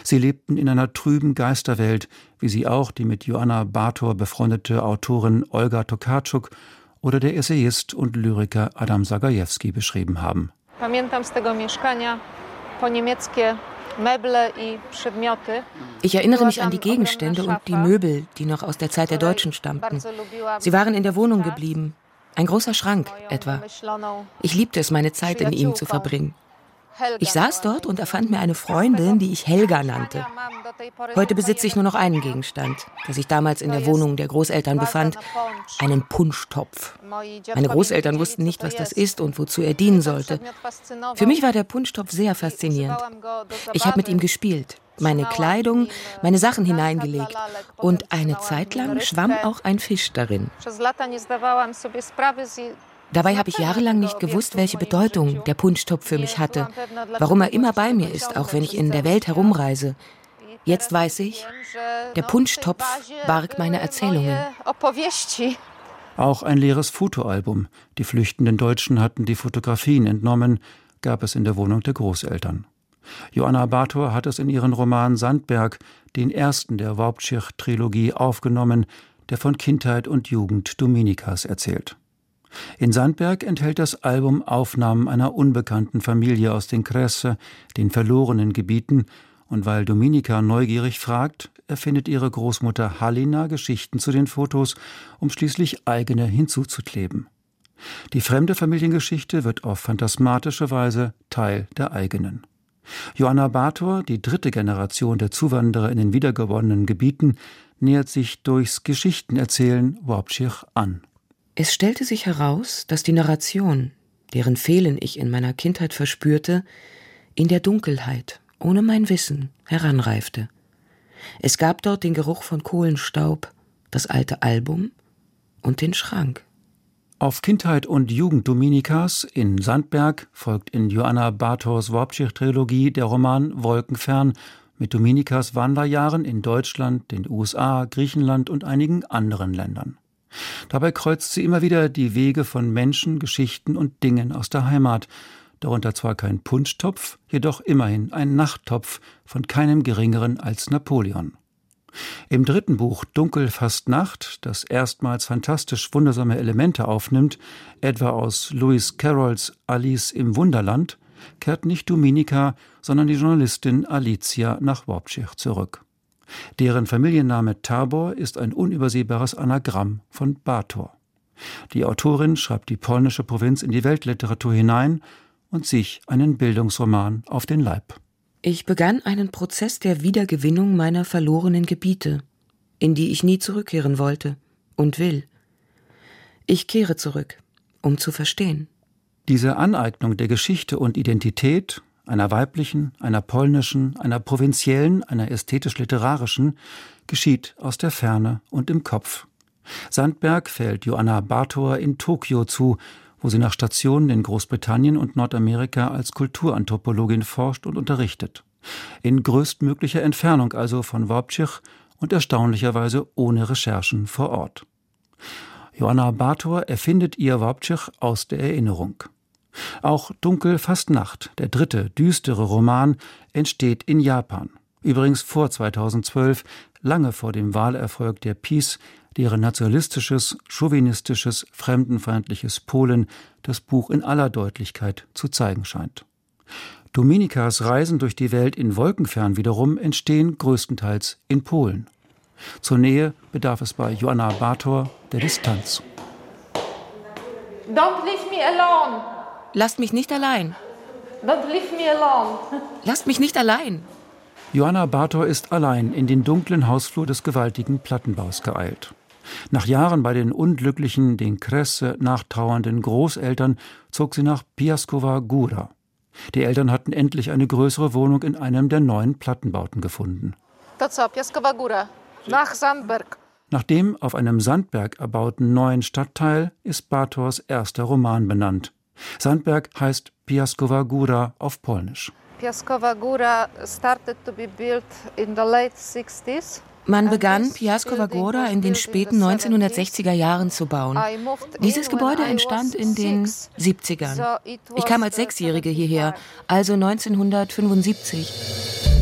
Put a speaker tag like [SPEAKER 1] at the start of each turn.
[SPEAKER 1] Sie lebten in einer trüben Geisterwelt, wie sie auch die mit Joanna Bator befreundete Autorin Olga Tokarczuk oder der Essayist und Lyriker Adam Zagajewski beschrieben haben.
[SPEAKER 2] Ich erinnere mich an die Gegenstände und die Möbel, die noch aus der Zeit der Deutschen stammten. Sie waren in der Wohnung geblieben. Ein großer Schrank etwa. Ich liebte es, meine Zeit in ihm zu verbringen. Ich saß dort und erfand mir eine Freundin, die ich Helga nannte. Heute besitze ich nur noch einen Gegenstand, der sich damals in der Wohnung der Großeltern befand, einen Punschtopf. Meine Großeltern wussten nicht, was das ist und wozu er dienen sollte. Für mich war der Punschtopf sehr faszinierend. Ich habe mit ihm gespielt, meine Kleidung, meine Sachen hineingelegt und eine Zeit lang schwamm auch ein Fisch darin. Dabei habe ich jahrelang nicht gewusst, welche Bedeutung der Punschtopf für mich hatte, warum er immer bei mir ist, auch wenn ich in der Welt herumreise. Jetzt weiß ich, der Punschtopf barg meine Erzählungen.
[SPEAKER 1] Auch ein leeres Fotoalbum, die flüchtenden Deutschen hatten die Fotografien entnommen, gab es in der Wohnung der Großeltern. Joanna Bator hat es in ihren Roman Sandberg, den ersten der Wałbrzych-Trilogie, aufgenommen, der von Kindheit und Jugend Dominikas erzählt. In Sandberg enthält das Album Aufnahmen einer unbekannten Familie aus den Kresy, den verlorenen Gebieten, und weil Dominika neugierig fragt, erfindet ihre Großmutter Halina Geschichten zu den Fotos, um schließlich eigene hinzuzukleben. Die fremde Familiengeschichte wird auf phantasmatische Weise Teil der eigenen. Joanna Bator, die dritte Generation der Zuwanderer in den wiedergewonnenen Gebieten, nähert sich durchs Geschichtenerzählen Wałbrzych an.
[SPEAKER 2] Es stellte sich heraus, dass die Narration, deren Fehlen ich in meiner Kindheit verspürte, in der Dunkelheit, ohne mein Wissen, heranreifte. Es gab dort den Geruch von Kohlenstaub, das alte Album und den Schrank.
[SPEAKER 1] Auf Kindheit und Jugend Dominikas in Sandberg folgt in Joanna Bators Wałbrzych-Trilogie der Roman Wolkenfern mit Dominikas Wanderjahren in Deutschland, den USA, Griechenland und einigen anderen Ländern. Dabei kreuzt sie immer wieder die Wege von Menschen, Geschichten und Dingen aus der Heimat, darunter zwar kein Punschtopf, jedoch immerhin ein Nachttopf von keinem geringeren als Napoleon. Im dritten Buch Dunkel fast Nacht, das erstmals fantastisch wundersame Elemente aufnimmt, etwa aus Lewis Carrolls Alice im Wunderland, kehrt nicht Dominika, sondern die Journalistin Alicja nach Wałbrzych zurück. Deren Familienname Tabor ist ein unübersehbares Anagramm von Bator. Die Autorin schreibt die polnische Provinz in die Weltliteratur hinein und sich einen Bildungsroman auf den Leib.
[SPEAKER 2] Ich begann einen Prozess der Wiedergewinnung meiner verlorenen Gebiete, in die ich nie zurückkehren wollte und will. Ich kehre zurück, um zu verstehen.
[SPEAKER 1] Diese Aneignung der Geschichte und Identität, einer weiblichen, einer polnischen, einer provinziellen, einer ästhetisch-literarischen, geschieht aus der Ferne und im Kopf. Sandberg fällt Joanna Bator in Tokio zu, wo sie nach Stationen in Großbritannien und Nordamerika als Kulturanthropologin forscht und unterrichtet. In größtmöglicher Entfernung also von Wałbrzych und erstaunlicherweise ohne Recherchen vor Ort. Joanna Bator erfindet ihr Wałbrzych aus der Erinnerung. Auch Dunkel fast Nacht, der dritte, düstere Roman, entsteht in Japan. Übrigens vor 2012, lange vor dem Wahlerfolg der PiS, deren nationalistisches, chauvinistisches, fremdenfeindliches Polen das Buch in aller Deutlichkeit zu zeigen scheint. Dominikas Reisen durch die Welt in Wolkenfern wiederum entstehen größtenteils in Polen. Zur Nähe bedarf es bei Joanna Bator der Distanz.
[SPEAKER 3] Don't leave me alone.
[SPEAKER 2] Lasst mich nicht allein.
[SPEAKER 3] Don't leave me alone.
[SPEAKER 2] Lasst mich nicht allein.
[SPEAKER 1] Joanna Bator ist allein in den dunklen Hausflur des gewaltigen Plattenbaus geeilt. Nach Jahren bei den unglücklichen, den Kresy nachtrauernden Großeltern zog sie nach Piaskowa Góra. Die Eltern hatten endlich eine größere Wohnung in einem der neuen Plattenbauten gefunden.
[SPEAKER 3] To co, Piaskowa Góra, nach Sandberg.
[SPEAKER 1] Nach dem auf einem Sandberg erbauten neuen Stadtteil ist Bators erster Roman benannt. Sandberg heißt Piaskowa Góra auf Polnisch.
[SPEAKER 3] Piaskowa Góra started to be built in the late 60s.
[SPEAKER 2] Man begann Piaskowa Góra in den späten 1960er Jahren zu bauen. Dieses Gebäude entstand in den 70ern. Ich kam als Sechsjährige hierher, also 1975.